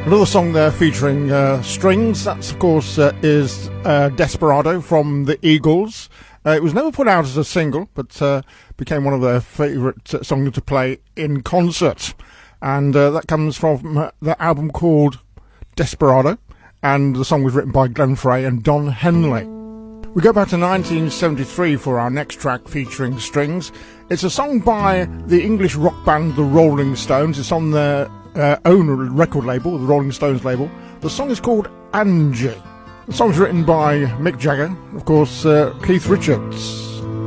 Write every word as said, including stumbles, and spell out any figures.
Another song there featuring uh, strings, that's of course uh, is uh, Desperado from the Eagles. Uh, it was never put out as a single, but uh, became one of their favourite uh, songs to play in concert. And uh, that comes from uh, the album called Desperado, and the song was written by Glenn Frey and Don Henley. We go back to nineteen seventy-three for our next track featuring strings. It's a song by the English rock band The Rolling Stones. It's on their uh, own record label, the Rolling Stones label. The song is called Angie. The song's written by Mick Jagger, of course, uh, Keith Richards.